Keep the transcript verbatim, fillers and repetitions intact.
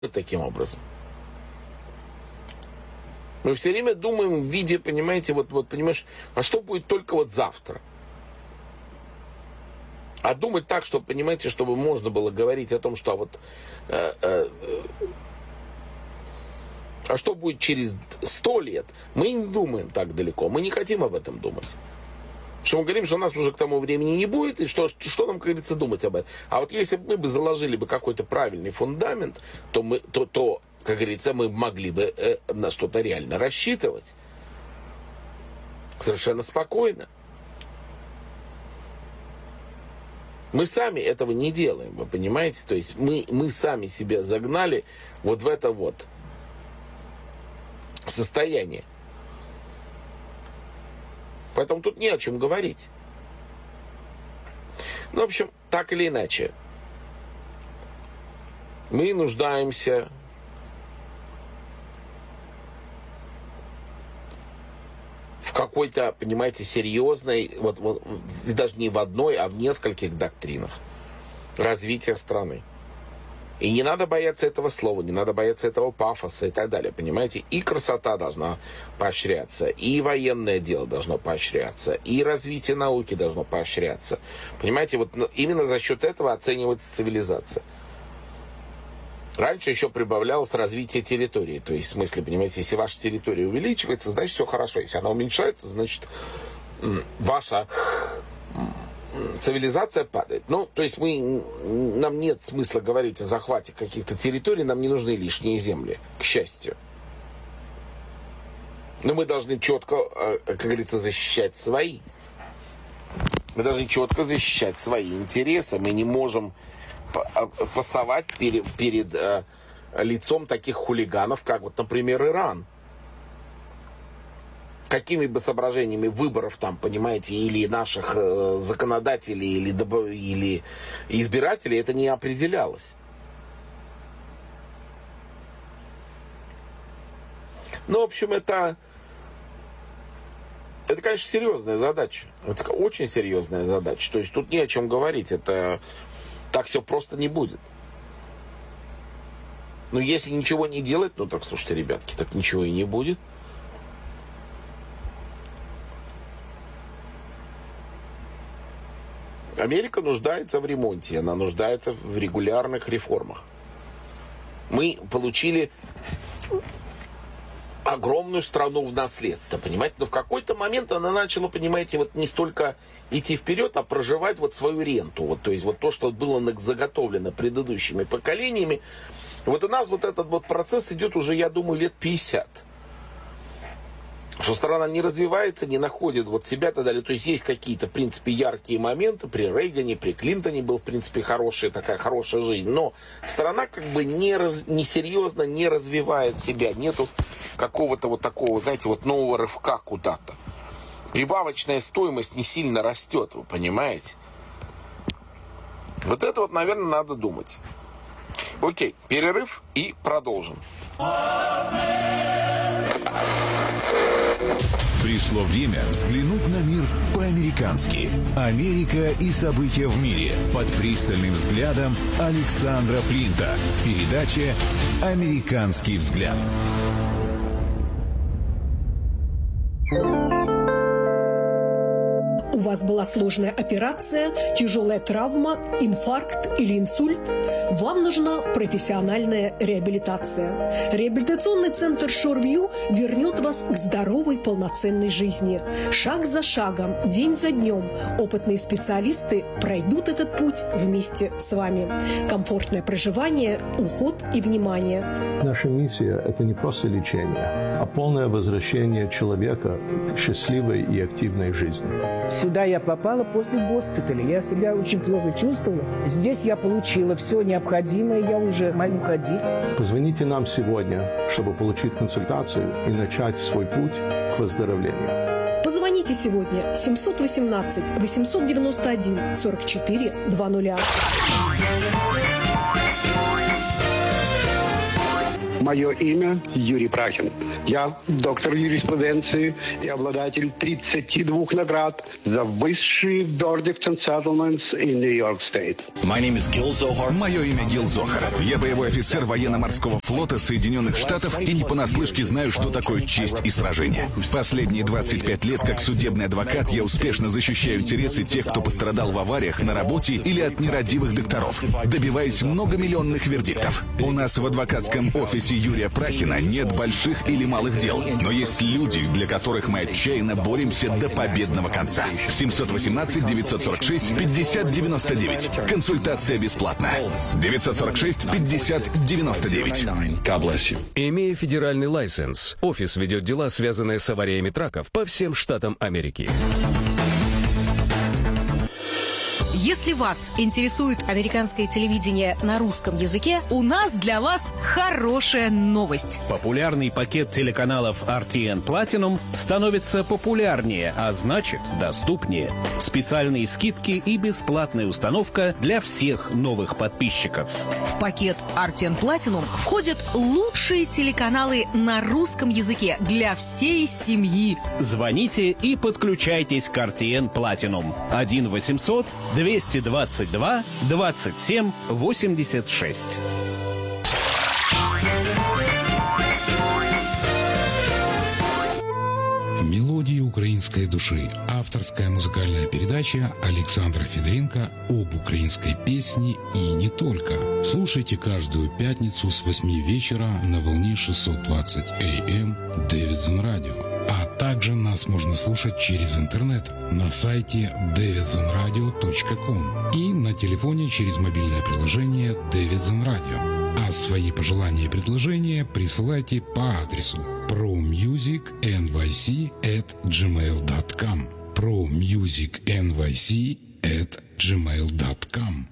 таким образом. Мы все время думаем в виде, понимаете, вот, вот понимаешь, а что будет только вот завтра? А думать так, чтобы, понимаете, чтобы можно было говорить о том, что вот э, э, а что будет через сто лет, мы не думаем так далеко, мы не хотим об этом думать. Что мы говорим, что нас уже к тому времени не будет, и что, что нам, как говорится, думать об этом. А вот если бы мы бы заложили бы какой-то правильный фундамент, то, мы, то, то как говорится, мы могли бы э, на что-то реально рассчитывать. Совершенно спокойно. Мы сами этого не делаем, вы понимаете? То есть мы, мы сами себя загнали вот в это вот состояние. Поэтому тут не о чем говорить. Ну, в общем, так или иначе, мы нуждаемся в какой-то, понимаете, серьезной, вот, вот, даже не в одной, а в нескольких доктринах развития страны. И не надо бояться этого слова, не надо бояться этого пафоса и так далее, понимаете? И красота должна поощряться, и военное дело должно поощряться, и развитие науки должно поощряться. Понимаете, вот именно за счет этого оценивается цивилизация. Раньше еще прибавлялось развитие территории. То есть, в смысле, понимаете, если ваша территория увеличивается, значит, все хорошо. Если она уменьшается, значит, ваша цивилизация падает. Ну, то есть мы, нам нет смысла говорить о захвате каких-то территорий, нам не нужны лишние земли, к счастью. Но мы должны четко, как говорится, защищать свои. Мы должны четко защищать свои интересы. Мы не можем пасовать перед, перед э, лицом таких хулиганов, как вот, например, Иран. Какими бы соображениями выборов там, понимаете, или наших э, законодателей, или, или избирателей это не определялось. Ну, в общем, это, это, конечно, серьезная задача. Это очень серьезная задача. То есть тут не о чем говорить. Это так все просто не будет. Ну, если ничего не делать, ну так, слушайте, ребятки, так ничего и не будет. Америка нуждается в ремонте, она нуждается в регулярных реформах. Мы получили огромную страну в наследство, понимаете? Но в какой-то момент она начала, понимаете, вот не столько идти вперед, а проживать вот свою ренту. Вот, то есть вот то, что было заготовлено предыдущими поколениями. Вот у нас вот этот вот процесс идет уже, я думаю, лет пятьдесят. Что страна не развивается, не находит вот себя и так далее. То есть есть какие-то, в принципе, яркие моменты. При Рейгане, при Клинтоне был, в принципе, хорошая такая хорошая жизнь. Но страна как бы не, раз, не серьезно не развивает себя. Нету какого-то вот такого, знаете, вот нового рывка куда-то. Прибавочная стоимость не сильно растет, вы понимаете? Вот это вот, наверное, надо думать. Окей, перерыв и продолжим. Пришло время взглянуть на мир по-американски. Америка и события в мире под пристальным взглядом Александра Флинта в передаче «Американский взгляд». У вас была сложная операция, тяжелая травма, инфаркт или инсульт? Вам нужна профессиональная реабилитация. Реабилитационный центр Шорвью вернет вас к здоровой, полноценной жизни. Шаг за шагом, день за днем опытные специалисты пройдут этот путь вместе с вами. Комфортное проживание, уход и внимание. Наша миссия – это не просто лечение, а полное возвращение человека к счастливой и активной жизни. Сюда я попала после госпиталя. Я себя очень плохо чувствовала. Здесь я получила все необходимое. Я уже могу ходить. Позвоните нам сегодня, чтобы получить консультацию и начать свой путь к выздоровлению. Позвоните сегодня семь один восемь восемь девять один сорок четыре двадцать. Мое имя Юрий Прахин. Я доктор юриспруденции и обладатель тридцати двух наград за высшие Dordicton Settlements in New York State. Мое имя Гил Зохар. Я боевой офицер военно-морского флота Соединенных Штатов и не понаслышке знаю, что такое честь и сражение. Последние двадцать пять лет как судебный адвокат я успешно защищаю интересы тех, кто пострадал в авариях на работе или от нерадивых докторов, добиваясь многомиллионных вердиктов. У нас в адвокатском офисе Юрия Прахина нет больших или малых дел, но есть люди, для которых мы отчаянно боремся до победного конца. семьсот восемнадцать девятьсот сорок шесть пятьдесят девяносто девять. Консультация бесплатна. девятьсот сорок шесть пятьдесят девяносто девять. Имея федеральный лайсенс, офис ведет дела, связанные с авариями траков по всем штатам Америки. Если вас интересует американское телевидение на русском языке, у нас для вас хорошая новость. Популярный пакет телеканалов ар ти эн Platinum становится популярнее, а значит доступнее. Специальные скидки и бесплатная установка для всех новых подписчиков. В пакет ар ти эн Platinum входят лучшие телеканалы на русском языке для всей семьи. Звоните и подключайтесь к ар ти эн Platinum. один восемьсот двести двадцать два двадцать семь восемьдесят шесть. Мелодии украинской души. Авторская музыкальная передача Александра Федоренко об украинской песне и не только. Слушайте каждую пятницу с восьми вечера на волне шестьсот двадцать эй эм Davidson Radio. А также нас можно слушать через интернет на сайте дэвидсон радио точка ком и на телефоне через мобильное приложение Davidson Radio. А свои пожелания и предложения присылайте по адресу про мьюзик эн вай си эт джимейл точка ком про мьюзик эн вай си эт джимейл точка ком.